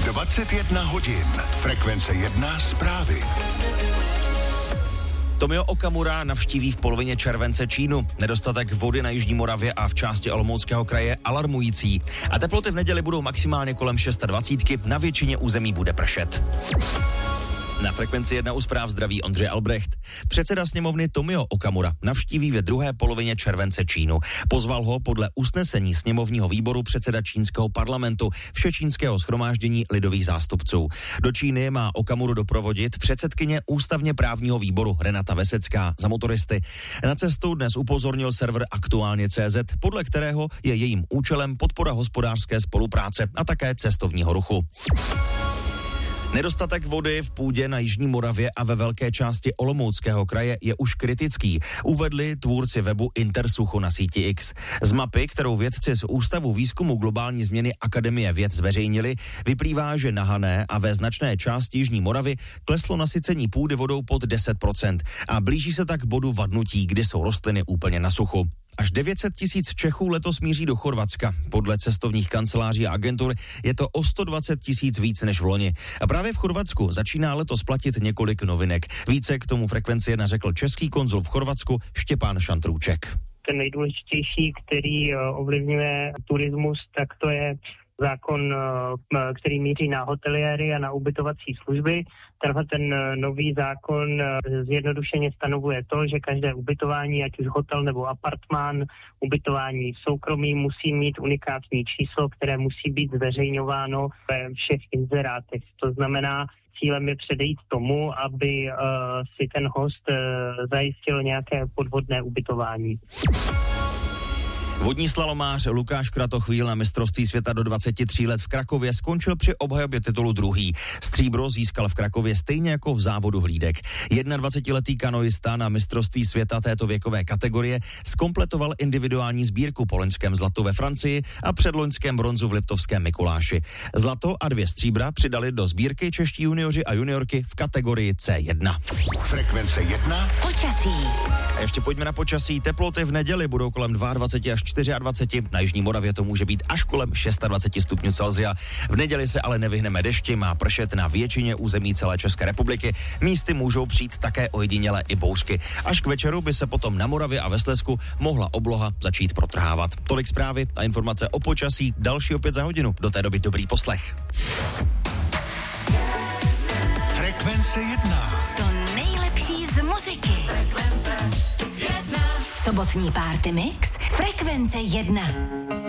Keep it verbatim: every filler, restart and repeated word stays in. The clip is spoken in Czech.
dvacet jedna hodin. Frekvence jedna zprávy. Tomio Okamura navštíví v polovině července Čínu. Nedostatek vody na jižní Moravě a v části Olomouckého kraje alarmující. A teploty v neděli budou maximálně kolem dvacet šest, na většině území bude pršet. Na Frekvenci jedna u zpráv zdraví Ondřej Albrecht. Předseda sněmovny Tomio Okamura navštíví ve druhé polovině července Čínu. Pozval ho podle usnesení sněmovního výboru předseda čínského parlamentu Všečínského shromáždění lidových zástupců. Do Číny má Okamuru doprovodit předsedkyně ústavně právního výboru Renata Vesecká za motoristy. Na cestu dnes upozornil server Aktuálně tečka cé zet, podle kterého je jejím účelem podpora hospodářské spolupráce a také cestovního ruchu. Nedostatek vody v půdě na jižní Moravě a ve velké části Olomouckého kraje je už kritický, uvedli tvůrci webu Intersucho na síti X. Z mapy, kterou vědci z Ústavu výzkumu globální změny Akademie věd zveřejnili, vyplývá, že na Hané a ve značné části jižní Moravy kleslo nasycení půdy vodou pod deset procent a blíží se tak bodu vadnutí, kdy jsou rostliny úplně na suchu. Až devět set tisíc Čechů letos míří do Chorvatska. Podle cestovních kanceláří a agentur je to o sto dvacet tisíc víc než v loni. A právě v Chorvatsku začíná letos platit několik novinek. Více k tomu Frekvenci jedna řekl český konzul v Chorvatsku Štěpán Šantrůček. Ten nejdůležitější, který ovlivňuje turismus, tak to je zákon, který míří na hoteliéry a na ubytovací služby. Tenhle ten nový zákon zjednodušeně stanovuje to, že každé ubytování, ať už hotel nebo apartmán, ubytování soukromí, musí mít unikátní číslo, které musí být zveřejňováno ve všech inzerátech. To znamená, cílem je předejít tomu, aby uh, si ten host uh, zajistil nějaké podvodné ubytování. Vodní slalomář Lukáš Kratochvíl na mistrovství světa do dvaceti tří let v Krakově skončil při obhajobě titulu druhý. Stříbro získal v Krakově stejně jako v závodu hlídek. jednadvacetiletý kanoista na mistrovství světa této věkové kategorie zkompletoval individuální sbírku po loňském zlatu ve Francii a předloňském bronzu v Liptovském Mikuláši. Zlato a dvě stříbra přidali do sbírky čeští junioři a juniorky v kategorii cé jedna. Frekvence jedna. Počasí. A ještě pojďme na počasí. Teploty v neděli budou kolem dvacet dva až dvacet čtyři, na jižní Moravě to může být až kolem dvacet šest stupňů Celsia. V neděli se ale nevyhneme dešti, má pršet na většině území celé České republiky. Místy můžou přijít také ojedinělé i bouřky. Až k večeru by se potom na Moravě a ve Slezsku mohla obloha začít protrhávat. Tolik zprávy a informace o počasí, další opět za hodinu. Do té doby dobrý poslech. Frekvence jedna. To nejlepší z muziky. Frekvence jedna. Sobotní party mix. Frekvence jedna.